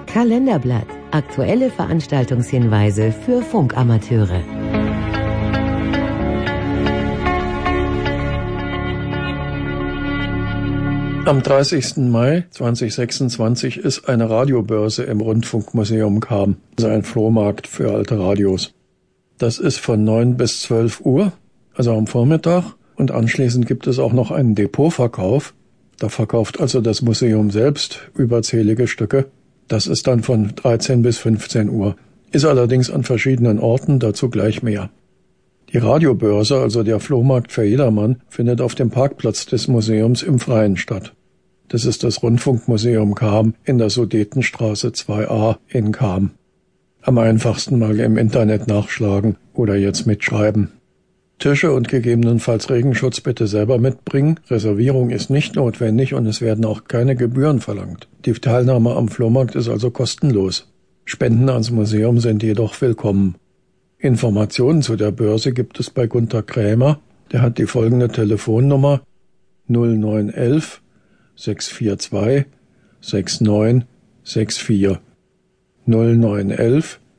Kalenderblatt. Aktuelle Veranstaltungshinweise für Funkamateure. Am 30. Mai 2026 ist eine Radiobörse im Rundfunkmuseum Cham, also ein Flohmarkt für alte Radios. Das ist von 9 bis 12 Uhr, also am Vormittag, und anschließend gibt es auch noch einen Depotverkauf. Da verkauft also das Museum selbst überzählige Stücke. Das ist dann von 13 bis 15 Uhr. Ist allerdings an verschiedenen Orten, dazu gleich mehr. Die Radiobörse, also der Flohmarkt für jedermann, findet auf dem Parkplatz des Museums im Freien statt. Das ist das Rundfunkmuseum Cham in der Sudetenstraße 2a in Cham. Am einfachsten mal im Internet nachschlagen oder jetzt mitschreiben. Tische und gegebenenfalls Regenschutz bitte selber mitbringen. Reservierung ist nicht notwendig und es werden auch keine Gebühren verlangt. Die Teilnahme am Flohmarkt ist also kostenlos. Spenden ans Museum sind jedoch willkommen. Informationen zu der Börse gibt es bei Gunter Krämer. Der hat die folgende Telefonnummer 0911 642 6964 0911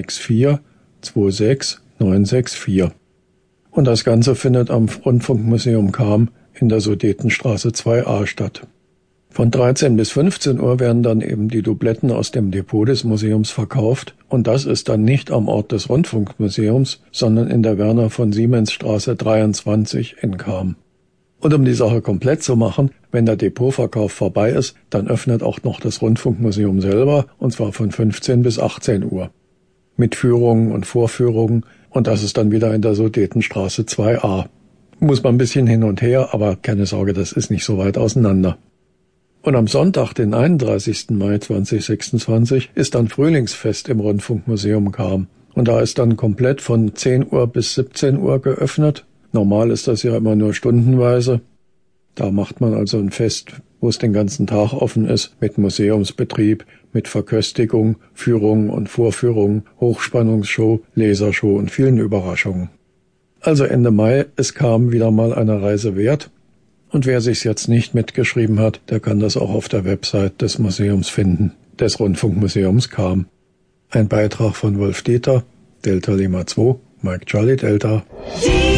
64 26 964. Und das Ganze findet am Rundfunkmuseum Cham in der Sudetenstraße 2a statt. Von 13 bis 15 Uhr werden dann eben die Dubletten aus dem Depot des Museums verkauft. Und das ist dann nicht am Ort des Rundfunkmuseums, sondern in der Werner von Siemensstraße 23 in Cham. Und um die Sache komplett zu machen, wenn der Depotverkauf vorbei ist, dann öffnet auch noch das Rundfunkmuseum selber, und zwar von 15 bis 18 Uhr. Mit Führungen und Vorführungen, und das ist dann wieder in der Sudetenstraße 2a. Muss man ein bisschen hin und her, aber keine Sorge, das ist nicht so weit auseinander. Und am Sonntag, den 31. Mai 2026, ist dann Frühlingsfest im Rundfunkmuseum Cham. Und da ist dann komplett von 10 Uhr bis 17 Uhr geöffnet. Normal ist das ja immer nur stundenweise. Da macht man also ein Fest, wo es den ganzen Tag offen ist, mit Museumsbetrieb, mit Verköstigung, Führungen und Vorführungen, Hochspannungsshow, Lasershow und vielen Überraschungen. Also Ende Mai, es kam wieder mal eine Reise wert. Und wer sich's jetzt nicht mitgeschrieben hat, der kann das auch auf der Website des Museums finden, des Rundfunkmuseums Cham. Ein Beitrag von Wolf Dieter, Delta Lima 2, Mike Charlie Delta.